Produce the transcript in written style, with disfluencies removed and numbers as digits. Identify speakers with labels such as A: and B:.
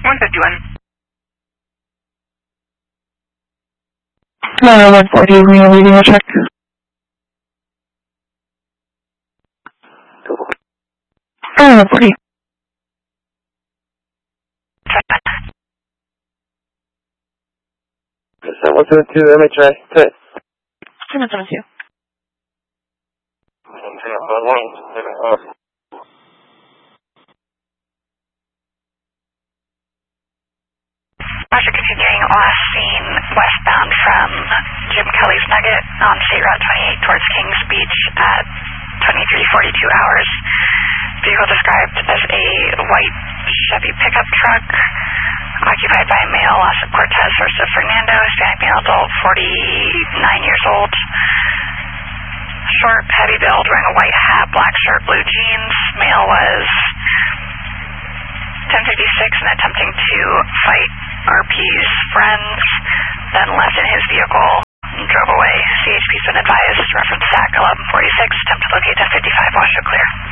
A: 151.
B: 140, we are leading a check. 140.
C: 172 MHI, good.
B: 772.
A: Roger, continuing last seen westbound from Jim Kelly's Nugget on State Route 28 towards Kings Beach at 23:42 hours. Vehicle described as a white Chevy pickup truck, occupied by a male, Las Cortez Versa Fernando, Hispanic male, adult, 49 years old. Short, heavy build, wearing a white hat, black shirt, blue jeans. Male was 10:56 and attempting to fight RP's friends, then left in his vehicle and drove away. CHP's been advised, reference SAC 1146, attempt to locate 1055, Washoe clear.